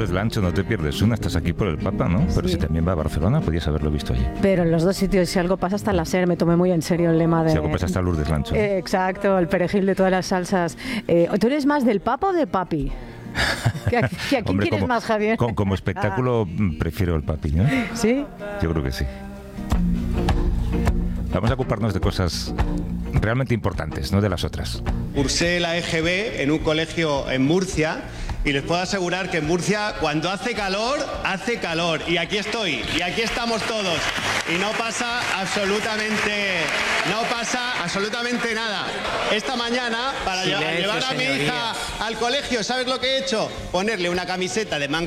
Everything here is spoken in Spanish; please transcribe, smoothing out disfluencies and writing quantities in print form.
Lourdes Lancho, no te pierdes una, estás aquí por el Papa, ¿no? Pero Sí. si también va a Barcelona, podías haberlo visto allí. Pero en los dos sitios, si algo pasa hasta la SER, me tomé muy en serio el lema de... Si algo pasa hasta Lourdes Lancho. Exacto, el perejil de todas las salsas. ¿Tú eres más del Papa o de Papi? ¿Que a quién Hombre, quieres más, Javier? Como espectáculo prefiero el Papi, ¿no? ¿Sí? Yo creo que sí. Vamos a ocuparnos de cosas realmente importantes, no de las otras. Cursé la EGB en un colegio en Murcia y les puedo asegurar que en Murcia cuando hace calor, y aquí estoy, y aquí estamos todos y no pasa absolutamente nada. Esta mañana, para llevar a mi hija al colegio, ¿sabes lo que he hecho? Ponerle una camiseta de manga